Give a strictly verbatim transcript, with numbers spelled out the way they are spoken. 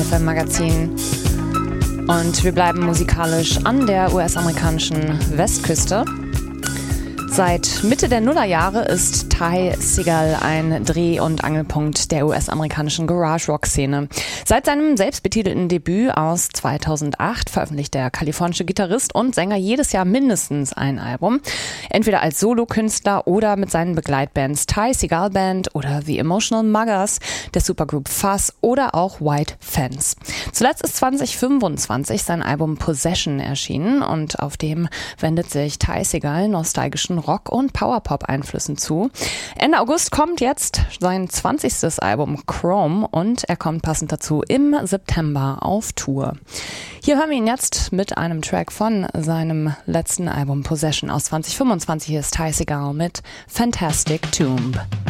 F M Magazin. Und wir bleiben musikalisch an der U S-amerikanischen Westküste. Seit Mitte der Nullerjahre ist Ty Segall ein Dreh- und Angelpunkt der U S-amerikanischen Garage-Rock-Szene. Seit seinem selbstbetitelten Debüt aus zweitausendacht veröffentlicht der kalifornische Gitarrist und Sänger jedes Jahr mindestens ein Album. Entweder als Solokünstler oder mit seinen Begleitbands Ty Segall Band oder The Emotional Muggers, der Supergroup Fuzz oder auch White Fence. Zuletzt ist zwanzig fünfundzwanzig sein Album Possession erschienen und auf dem wendet sich Ty Segall nostalgischen Rock- und Powerpop-Einflüssen zu. Ende August kommt jetzt sein zwanzigstes Album Chrome und er kommt passend dazu im September auf Tour. Hier hören wir ihn jetzt mit einem Track von seinem letzten Album Possession aus zwanzig fünfundzwanzig. Hier ist Ty Segall mit Fantastic Tomb.